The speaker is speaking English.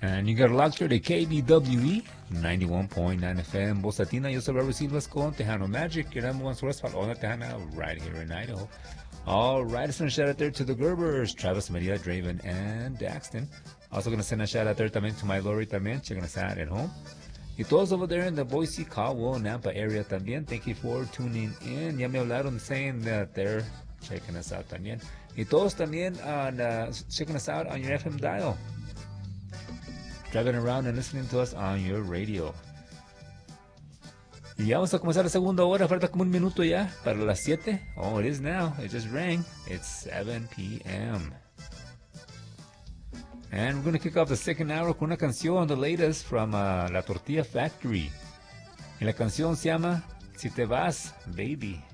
And you got a lecture to KBWE 91.9 FM Voz Latina. Yo soy Robert Silvas con Tejano Magic. Your number one source for all the Tejana right here in Idaho. All right, let's send a shout out there to the Gerbers, Travis, Maria, Draven, and Daxton. Also going to send a shout out there también to my Lori también, checking us out at home. Y todos over there in the Boise, Caldwell, Nampa area también. Thank you for tuning in. Ya me hablaron saying that they're checking us out también. Y todos también on, checking us out on your FM dial. Driving around and listening to us on your radio. Y ya vamos a comenzar la segunda hora. Falta como un minuto ya para las 7. Oh, it is now. It just rang. It's 7 p.m. And we're going to kick off the second hour con una canción, the latest from La Tortilla Factory. Y la canción se llama Si Te Vas, Baby.